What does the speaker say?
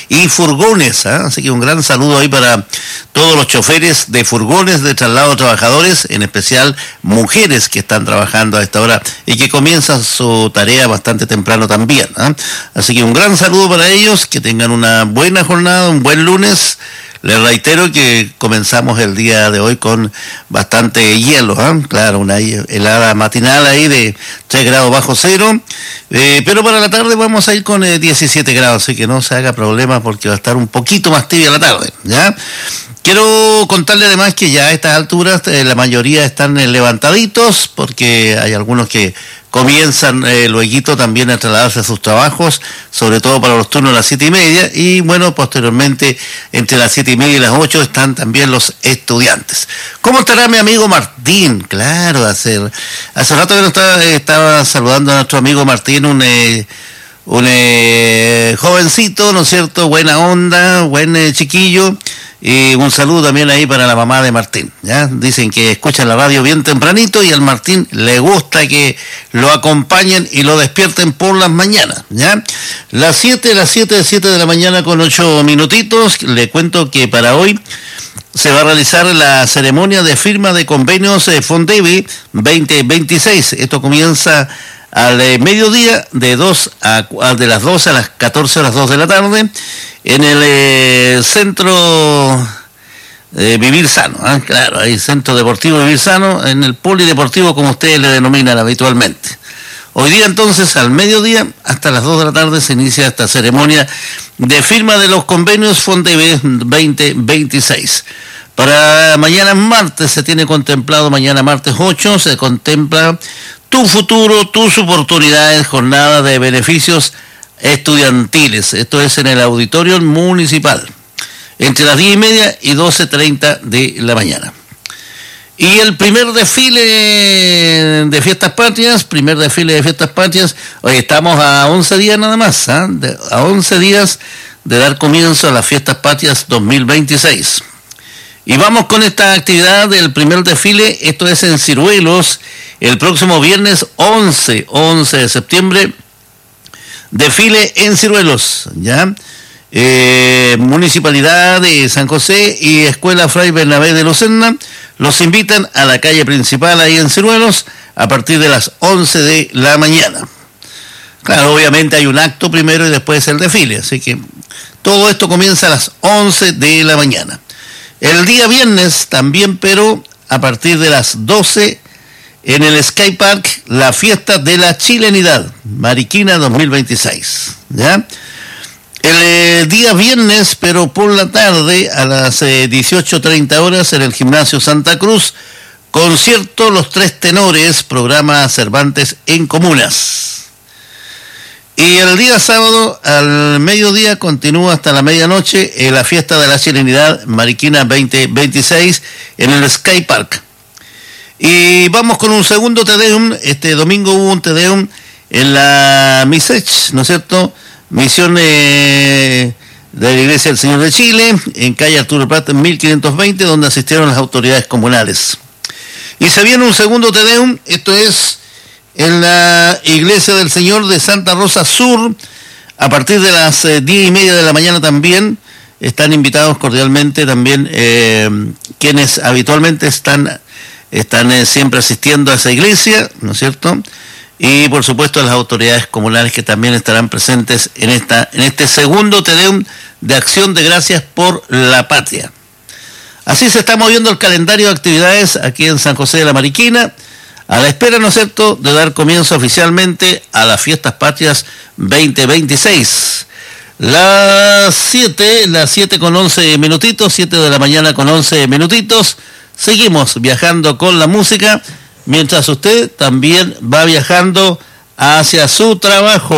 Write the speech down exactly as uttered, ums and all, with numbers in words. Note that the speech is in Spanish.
y furgones, ¿eh? Así que un gran saludo ahí para todos los choferes de furgones de traslado de trabajadores, en especial mujeres que están trabajando a esta hora y que comienzan su tarea bastante temprano también, ¿eh? Así que un gran saludo para ellos, que tengan una buena jornada, un buen lunes. Les reitero que comenzamos el día de hoy con bastante hielo, ¿eh? Claro, una helada matinal ahí de tres grados bajo cero, eh, pero para la tarde vamos a ir con eh, diecisiete grados, así que no se haga problema porque va a estar un poquito más tibia la tarde, ¿ya? Quiero contarle además que ya a estas alturas eh, la mayoría están eh, levantaditos, porque hay algunos que comienzan eh, luego también a trasladarse a sus trabajos, sobre todo para los turnos a las siete y media, y bueno, posteriormente entre las siete y media y las ocho están también los estudiantes. ¿Cómo estará mi amigo Martín? Claro, hace, hace rato que no estaba, estaba saludando a nuestro amigo Martín, un... Eh, un eh, jovencito, ¿no es cierto?, buena onda, buen eh, chiquillo, y un saludo también ahí para la mamá de Martín, ¿ya? Dicen que escuchan la radio bien tempranito y al Martín le gusta que lo acompañen y lo despierten por las mañanas, ¿ya? Las siete, las siete, siete de la mañana con ocho minutitos, le cuento que para hoy se va a realizar la ceremonia de firma de convenios eh, Fondevi veinte veintiséis. Esto comienza al eh, mediodía, de dos a, a de las doce a las catorce horas dos de la tarde, en el eh, centro eh, Vivir Sano, ¿eh? Claro, hay Centro Deportivo Vivir Sano, en el polideportivo como ustedes le denominan habitualmente. Hoy día entonces al mediodía hasta las dos de la tarde se inicia esta ceremonia de firma de los convenios Fondevi veinte veintiséis. Para mañana martes se tiene contemplado, mañana martes ocho, se contempla Tu Futuro, Tus Oportunidades, jornada de beneficios estudiantiles. Esto es en el auditorio municipal, entre las diez y media y doce treinta de la mañana. Y el primer desfile de Fiestas Patrias, primer desfile de Fiestas Patrias, hoy estamos a once días nada más, ¿eh? de, a once días de dar comienzo a las Fiestas Patrias dos mil veintiséis. Y vamos con esta actividad del primer desfile, esto es en Ciruelos, el próximo viernes once de septiembre, desfile en Ciruelos, ¿ya? Eh, Municipalidad de San José y Escuela Fray Bernabé de Lucerna los invitan a la calle principal ahí en Ciruelos a partir de las once de la mañana. Claro, obviamente hay un acto primero y después el desfile, así que todo esto comienza a las once de la mañana. El día viernes también, pero a partir de las doce, en el Sky Park, la fiesta de la chilenidad, Mariquina dos mil veintiséis, ¿ya? El eh, día viernes, pero por la tarde, a las eh, dieciocho treinta horas, en el Gimnasio Santa Cruz, concierto Los Tres Tenores, programa Cervantes en Comunas. Y el día sábado, al mediodía, continúa hasta la medianoche eh, la fiesta de la chilenidad, Mariquina veinte veintiséis, en el Sky Park. Y vamos con un segundo Te Deum. Este domingo hubo un Te Deum en la Misech, ¿no es cierto? Misión eh, de la Iglesia del Señor de Chile, en calle Arturo Prat, en mil quinientos veinte, donde asistieron las autoridades comunales. Y se viene un segundo Te Deum, esto es en la Iglesia del Señor de Santa Rosa Sur, a partir de las eh, diez y media de la mañana también. Están invitados cordialmente también eh, quienes habitualmente están... Están eh, siempre asistiendo a esa iglesia, ¿no es cierto? Y por supuesto las autoridades comunales que también estarán presentes en esta en este segundo Te Deum de Acción de Gracias por la Patria. Así se está moviendo el calendario de actividades aquí en San José de la Mariquina, a la espera, ¿no es cierto?, de dar comienzo oficialmente a las Fiestas Patrias veinte veintiséis. Las siete, las siete con once minutitos, siete de la mañana con once minutitos. Seguimos viajando con la música, mientras usted también va viajando hacia su trabajo.